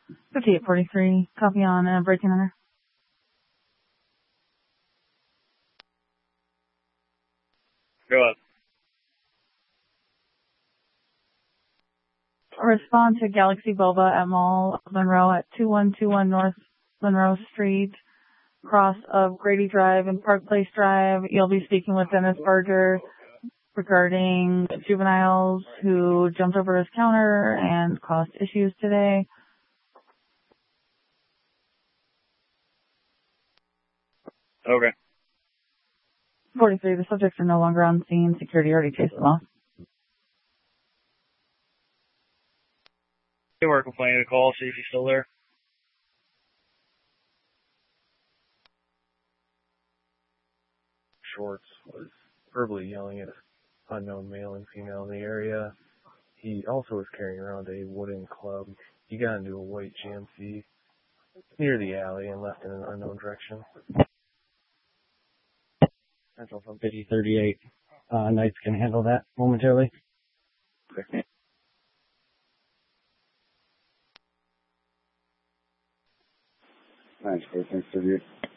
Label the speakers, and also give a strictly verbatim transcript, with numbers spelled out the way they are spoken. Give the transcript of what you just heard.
Speaker 1: fifty-eight forty-three, copy on uh, break-in enter.
Speaker 2: Go ahead.
Speaker 1: Respond to Galaxy Boba at Mall Monroe at two one two one North Monroe Street, cross of Grady Drive and Park Place Drive. You'll be speaking with Dennis Barger regarding juveniles who jumped over his counter and caused issues today.
Speaker 2: Okay.
Speaker 1: forty-three, the subjects are no longer on scene. Security already chased them off.
Speaker 2: They were complaining to call, see if he's still there.
Speaker 3: Schwartz was verbally yelling at an unknown male and female in the area. He also was carrying around a wooden club. He got into a white G M C near the alley and left in an unknown direction.
Speaker 4: Central from fifty thirty-eight. Uh, Knights can handle that momentarily.
Speaker 3: Okay.
Speaker 5: Nice, thanks for you.